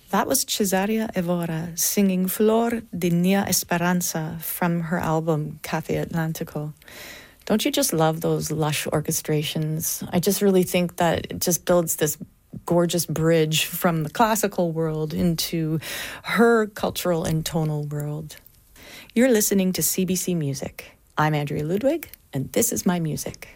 That was Cesaria Evora singing Flor de Nia Esperanza from her album Café Atlántico. Don't you just love those lush orchestrations? I just really think that it just builds this gorgeous bridge from the classical world into her cultural and tonal world. You're listening to CBC Music. I'm Andrea Ludwig, and this is my music.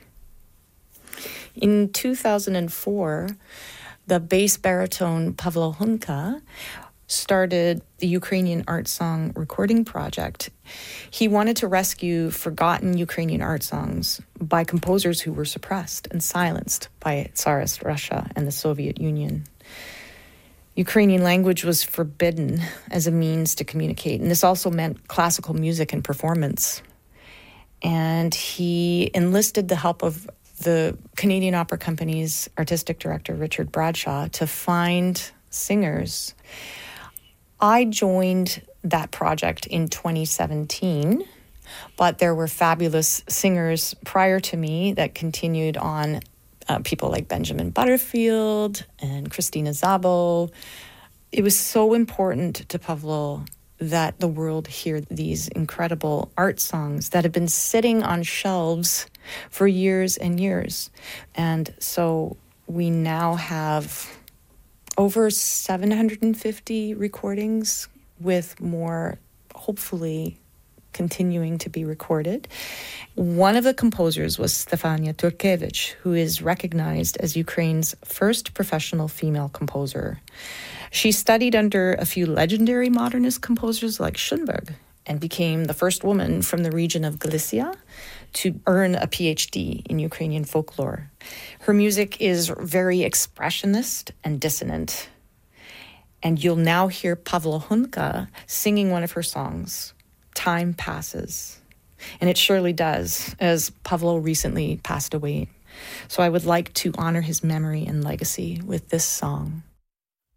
In 2004, the bass baritone Pavlo Hunka started the Ukrainian art song recording project. He wanted to rescue forgotten Ukrainian art songs by composers who were suppressed and silenced by Tsarist Russia and the Soviet Union. Ukrainian language was forbidden as a means to communicate, and this also meant classical music and performance. And he enlisted the help of the Canadian Opera Company's artistic director, Richard Bradshaw, to find singers. I joined that project in 2017, but there were fabulous singers prior to me that continued on, people like Benjamin Butterfield and Christina Szabo. It was so important to Pavlo that the world hear these incredible art songs that have been sitting on shelves for years and years. And so we now have over 750 recordings, with more hopefully continuing to be recorded. One of the composers was Stefania Turkevich, who is recognized as Ukraine's first professional female composer. She studied under a few legendary modernist composers like Schoenberg and became the first woman from the region of Galicia to earn a PhD in Ukrainian folklore. Her music is very expressionist and dissonant. And you'll now hear Pavlo Hunka singing one of her songs, Time Passes. And it surely does, as Pavlo recently passed away. So I would like to honor his memory and legacy with this song.